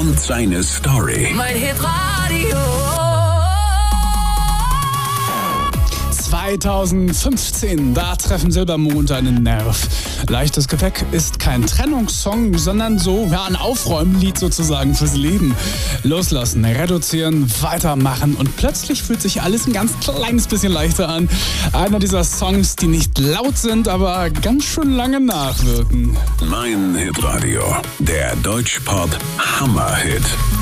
und seine Story. Mein Hitradio. 2015, da treffen Silbermond einen Nerv. Leichtes Gepäck ist kein Trennungssong, sondern ein Aufräumlied sozusagen fürs Leben. Loslassen, reduzieren, weitermachen und plötzlich fühlt sich alles ein ganz kleines bisschen leichter an. Einer dieser Songs, die nicht laut sind, aber ganz schön lange nachwirken. Mein Hitradio, der Deutschpop Hammerhit.